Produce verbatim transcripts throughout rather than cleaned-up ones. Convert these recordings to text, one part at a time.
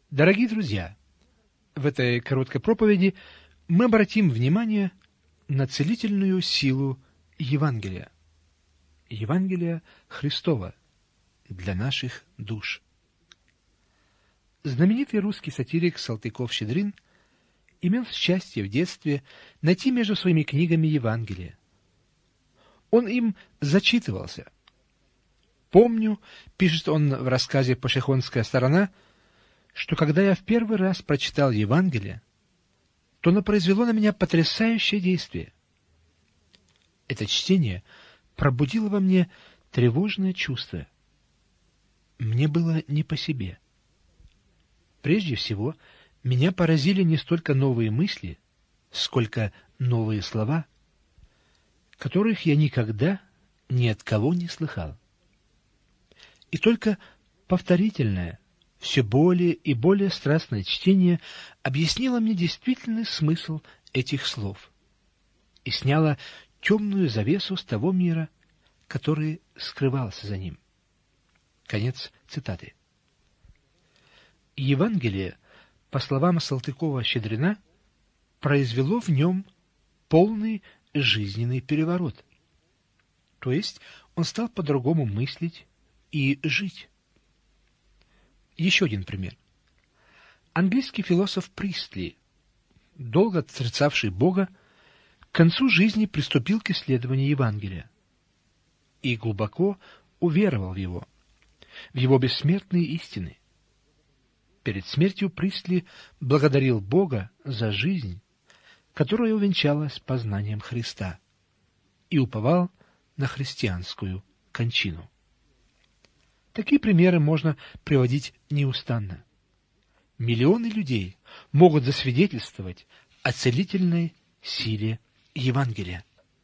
Дорогие друзья, в этой короткой проповеди мы обратим внимание на целительную силу Евангелия. Евангелия Христова для наших душ. Знаменитый русский сатирик Салтыков-Щедрин имел счастье в детстве найти между своими книгами Евангелие. Он им зачитывался. «Помню, — пишет он в рассказе «Пашихонская сторона», — что когда я в первый раз прочитал Евангелие, то оно произвело на меня потрясающее действие. Это чтение пробудило во мне тревожное чувство. Мне было не по себе. Прежде всего, меня поразили не столько новые мысли, сколько новые слова, которых я никогда ни от кого не слыхал. И только повторительное, все более и более страстное чтение объяснило мне действительный смысл этих слов и сняло темную завесу с того мира, который скрывался за ним. Конец цитаты. Евангелие, по словам Салтыкова-Щедрина, произвело в нем полный жизненный переворот. То есть он стал по-другому мыслить и жить. Еще один пример. Английский философ Пристли, долго отрицавший Бога, к концу жизни приступил к исследованию Евангелия и глубоко уверовал в его, в его бессмертные истины. Перед смертью Пристли благодарил Бога за жизнь, которая увенчалась познанием Христа, и уповал на христианскую кончину. Такие примеры можно приводить неустанно. Миллионы людей могут засвидетельствовать о целительной силе Евангелия.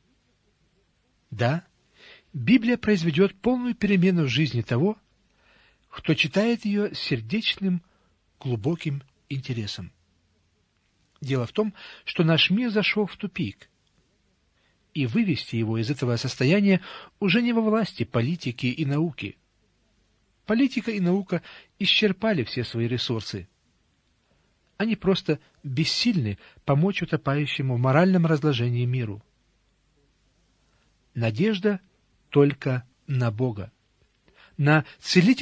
Да, Библия произведет полную перемену в жизни того, кто читает ее с сердечным, глубоким интересом. Дело в том, что наш мир зашел в тупик, и вывести его из этого состояния уже не во власти политики и науки. Политика и наука исчерпали все свои ресурсы. Они просто бессильны помочь утопающему в моральном разложении миру. Надежда только на Бога, на целительную